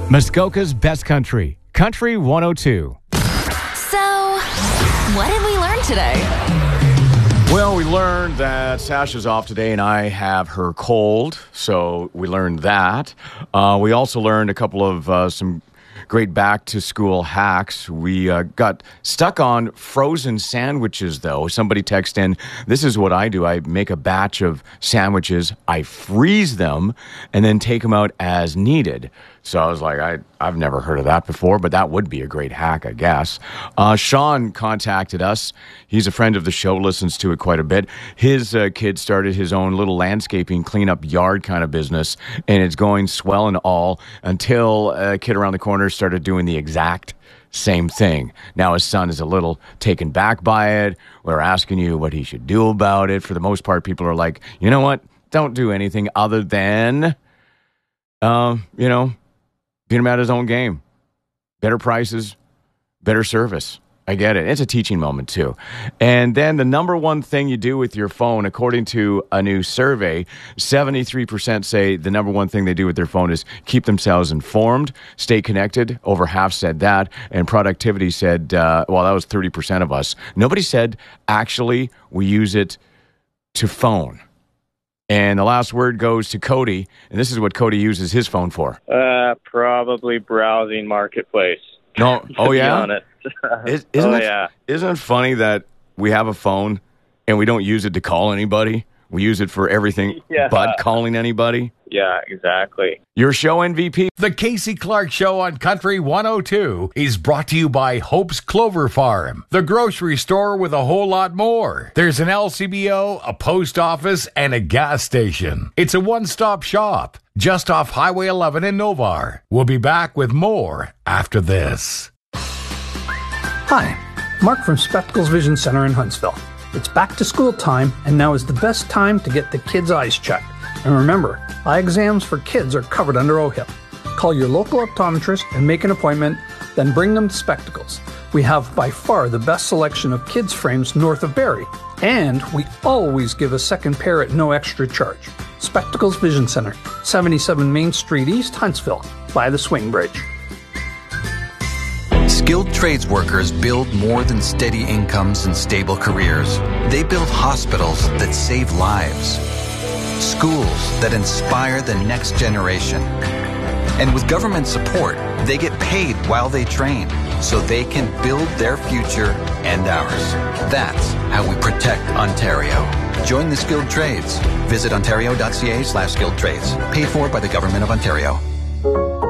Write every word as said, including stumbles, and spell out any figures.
Muskoka's Best Country, Country one oh two. So, what did we learn today? Well, we learned that Sasha's off today and I have her cold, so we learned that. Uh, we also learned a couple of uh, some great back-to-school hacks. We uh, got stuck on frozen sandwiches, though. Somebody texted in, this is what I do. I make a batch of sandwiches, I freeze them, and then take them out as needed. So I was like, I, I've never heard of that before, but that would be a great hack, I guess. Uh, Sean contacted us. He's a friend of the show, listens to it quite a bit. His uh, kid started his own little landscaping, cleanup yard kind of business, and it's going swell and all until a kid around the corner started doing the exact same thing. Now his son is a little taken back by it. We're asking you what he should do about it. For the most part, people are like, you know what? Don't do anything other than, uh, you know, beat him at his own game. Better prices, better service. I get it. It's a teaching moment, too. And then the number one thing you do with your phone, according to a new survey, seventy-three percent say the number one thing they do with their phone is keep themselves informed, stay connected. Over half said that. And productivity said, uh, well, that was thirty percent of us. Nobody said, actually, we use it to phone. And the last word goes to Cody, and this is what Cody uses his phone for. Uh, probably browsing Marketplace. No, oh yeah? Is, isn't, oh, it, yeah. isn't it funny that we have a phone and we don't use it to call anybody? We use it for everything yeah. but calling anybody? Yeah, exactly. Your show M V P. The Casey Clark Show on Country one oh two is brought to you by Hope's Clover Farm, the grocery store with a whole lot more. There's an L C B O, a post office, and a gas station. It's a one-stop shop just off Highway eleven in Novar. We'll be back with more after this. Hi, Mark from Spectacles Vision Center in Huntsville. It's back to school time, and now is the best time to get the kids' eyes checked. And remember, eye exams for kids are covered under O H I P. Call your local optometrist and make an appointment, then bring them to Spectacles. We have by far the best selection of kids' frames north of Barrie, and we always give a second pair at no extra charge. Spectacles Vision Center, seventy-seven Main Street East, Huntsville, by the Swing Bridge. Skilled trades workers build more than steady incomes and stable careers. They build hospitals that save lives, schools that inspire the next generation. And with government support, they get paid while they train, so they can build their future and ours. That's how we protect Ontario. Join the skilled trades. Visit ontario.ca slash skilled trades. Paid for by the Government of Ontario.